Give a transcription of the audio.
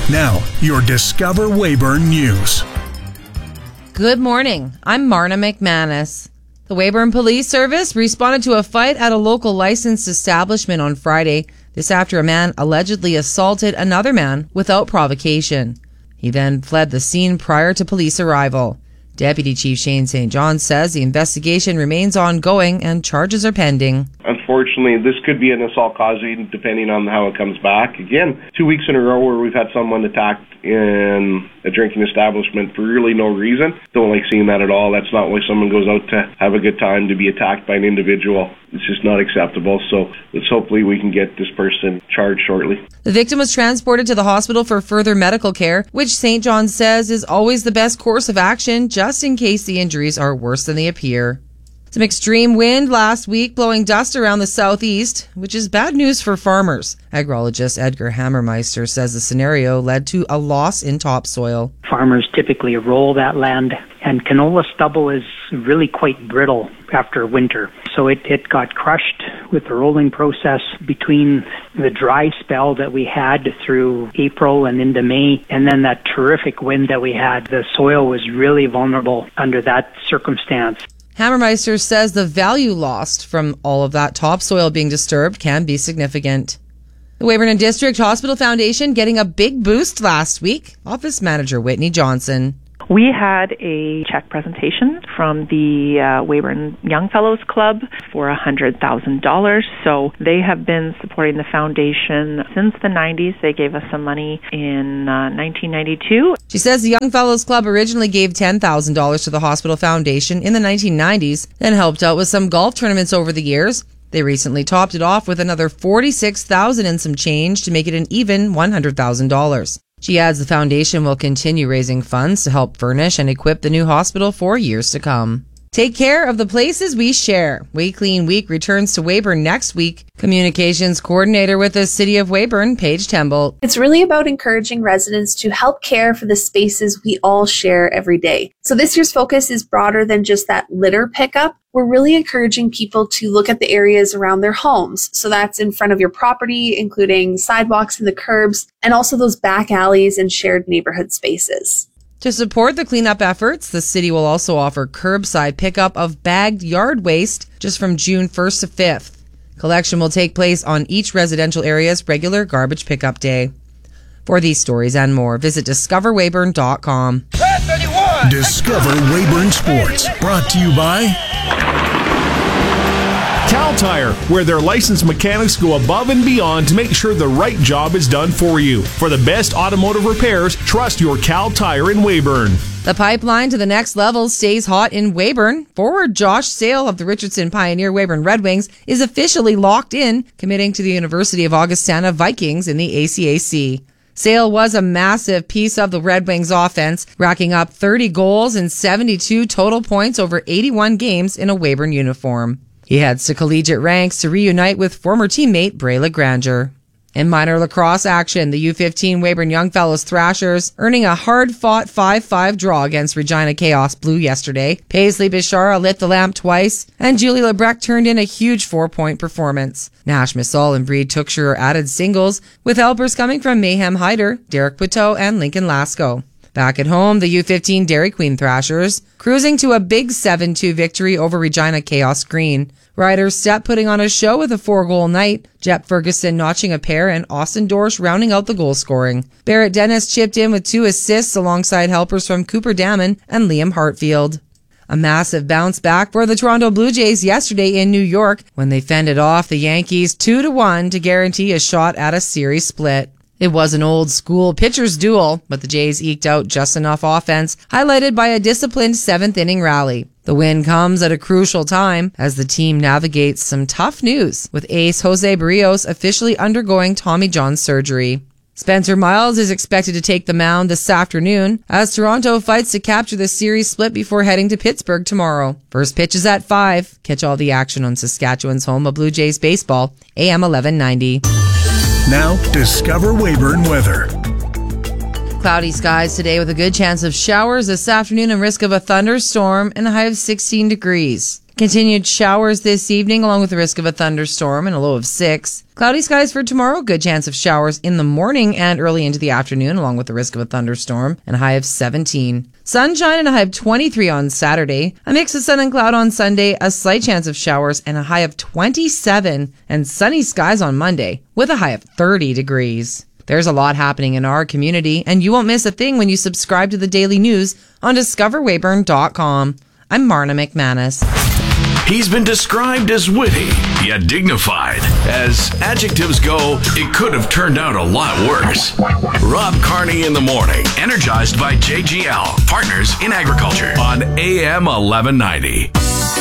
Now, your Discover Weyburn News. Good morning. I'm Marna McManus. The Weyburn Police Service responded to a fight at a local licensed establishment on Friday. This after a man allegedly assaulted another man without provocation. He then fled the scene prior to police arrival. Deputy Chief Shane St. John says the investigation remains ongoing and charges are pending. Unfortunately, this could be an assault causing depending on how it comes back. Again, 2 weeks in a row where we've had someone attacked in a drinking establishment for really no reason. Don't like seeing that at all. That's not why someone goes out to have a good time, to be attacked by an individual. It's just not acceptable. So hopefully we can get this person charged shortly. The victim was transported to the hospital for further medical care, which St. John says is always the best course of action, just in case the injuries are worse than they appear. Some extreme wind last week blowing dust around the southeast, which is bad news for farmers. Agrologist Edgar Hammermeister says the scenario led to a loss in topsoil. Farmers typically roll that land, and canola stubble is really quite brittle after winter. So it got crushed with the rolling process between the dry spell that we had through April and into May, and then that terrific wind that we had. The soil was really vulnerable under that circumstance. Hammermeister says the value lost from all of that topsoil being disturbed can be significant. The Weyburn and District Hospital Foundation getting a big boost last week. Office Manager Whitney Johnson. We had a check presentation from the Weyburn Young Fellows Club for $100,000. So they have been supporting the foundation since the 90s. They gave us some money in 1992. She says the Young Fellows Club originally gave $10,000 to the hospital foundation in the 1990s, then helped out with some golf tournaments over the years. They recently topped it off with another $46,000 and some change to make it an even $100,000. She adds the foundation will continue raising funds to help furnish and equip the new hospital for years to come. Take care of the places we share. We Clean Week returns to Weyburn next week. Communications coordinator with the City of Weyburn, Paige Temple. It's really about encouraging residents to help care for the spaces we all share every day. So this year's focus is broader than just that litter pickup. We're really encouraging people to look at the areas around their homes. So that's in front of your property, including sidewalks and the curbs, and also those back alleys and shared neighborhood spaces. To support the cleanup efforts, the city will also offer curbside pickup of bagged yard waste just from June 1st to 5th. Collection will take place on each residential area's regular garbage pickup day. For these stories and more, visit discoverweyburn.com. Discover Weyburn Sports, brought to you by Cal Tire, where their licensed mechanics go above and beyond to make sure the right job is done for you. For the best automotive repairs, trust your Cal Tire in Weyburn. The pipeline to the next level stays hot in Weyburn. Forward Josh Sale of the Richardson Pioneer Weyburn Red Wings is officially locked in, committing to the University of Augustana Vikings in the ACAC. Sale was a massive piece of the Red Wings offense, racking up 30 goals and 72 total points over 81 games in a Weyburn uniform. He heads to collegiate ranks to reunite with former teammate Bray LaGranger. In minor lacrosse action, the U15 Weyburn Young Fellows Thrashers earning a hard-fought 5-5 draw against Regina Chaos Blue yesterday. Paisley Bishara lit the lamp twice, and Julie Lebrecht turned in a huge 4-point performance. Nash Missal and Breed Tookshirer added singles, with helpers coming from Mayhem Hyder, Derek Poteau, and Lincoln Lasco. Back at home, the U15 Dairy Queen Thrashers cruising to a big 7-2 victory over Regina Chaos Green. Riders Stepp putting on a show with a 4-goal night, Jep Ferguson notching a pair, and Austin Dorsch rounding out the goal scoring. Barrett Dennis chipped in with 2 assists alongside helpers from Cooper Damon and Liam Hartfield. A massive bounce back for the Toronto Blue Jays yesterday in New York when they fended off the Yankees 2-1 to guarantee a shot at a series split. It was an old-school pitcher's duel, but the Jays eked out just enough offense, highlighted by a disciplined 7th-inning rally. The win comes at a crucial time as the team navigates some tough news, with ace Jose Barrios officially undergoing Tommy John surgery. Spencer Miles is expected to take the mound this afternoon as Toronto fights to capture the series split before heading to Pittsburgh tomorrow. First pitch is at 5. Catch all the action on Saskatchewan's home of Blue Jays baseball, AM 1190. Now, Discover Weyburn weather. Cloudy skies today with a good chance of showers this afternoon and risk of a thunderstorm and a high of 16 degrees. Continued showers this evening, along with the risk of a thunderstorm and a low of 6. Cloudy skies for tomorrow. Good chance of showers in the morning and early into the afternoon, along with the risk of a thunderstorm, and a high of 17. Sunshine and a high of 23 on Saturday. A mix of sun and cloud on Sunday. A slight chance of showers and a high of 27. And sunny skies on Monday with a high of 30 degrees. There's a lot happening in our community, and you won't miss a thing when you subscribe to the daily news on discoverweyburn.com. I'm Marna McManus. He's been described as witty, yet dignified. As adjectives go, it could have turned out a lot worse. Rob Carney in the morning, energized by JGL, partners in agriculture, on AM 1190.